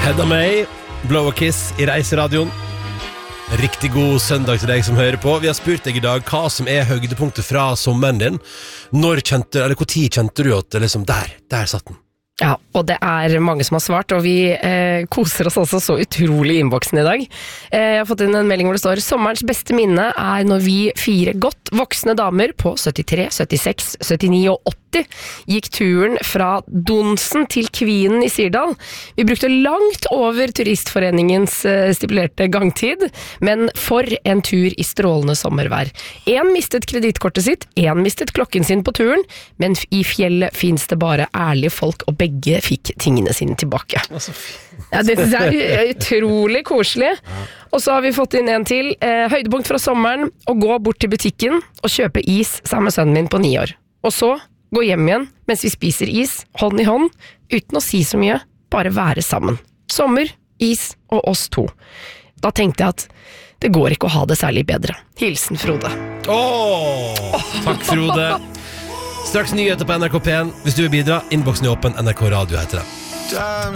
Hedda May, Blow a Kiss I Reiseradioen. Riktig god søndag til deg som hører på. Vi har spurt deg I dag hva som høydepunktet fra sommeren din. Hvor tid kjente du at det liksom, der satt den? Ja, og det mange som har svart, og vi koser oss også så utrolig I innboksen I dag. Jeg har fått inn en melding hvor det står: sommerens beste minne når vi 4 godt voksne damer på 73, 76, 79 og 80 gikk turen fra Donsen til Kvinen I Sirdal. Vi brukte langt over turistforeningens stipulerte gangtid, men for en tur I strålende sommervær. En mistet kredittkortet sitt, en mistet klokken sin på turen, men I fjellet finnes det bare ærlige folk, og begge fikk tingene sine tilbake. Ja, det utrolig koselig. Og så har vi fått inn en til. Høydepunkt fra sommeren: å gå bort til butikken og kjøpe is sammen med sønnen min på 9 år. Og så gå hjem igjen mens vi spiser is, hånd I hånd, uten å si så mye, bare være sammen. Sommer, is og oss 2. Da tenkte jeg at det går ikke å ha det særlig bedre. Hilsen Frode. Takk Frode. Straks nyheter på NRK P1. Hvis du vil bidra, innboksen åpen. NRK Radio heter det.